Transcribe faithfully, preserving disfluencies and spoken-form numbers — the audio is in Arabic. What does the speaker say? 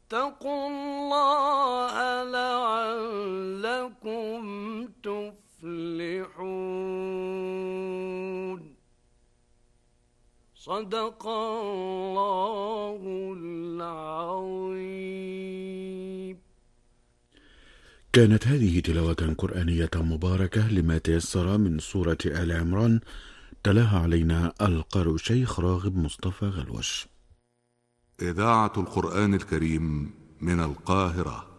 واتقوا الله لعلكم تفلحون. صدق الله العظيم. كانت هذه تلاوة قرآنية مباركة لما تيسر من سورة آل عمران، تلاها علينا القارئ الشيخ راغب مصطفى غلوش. إذاعة القرآن الكريم من القاهرة.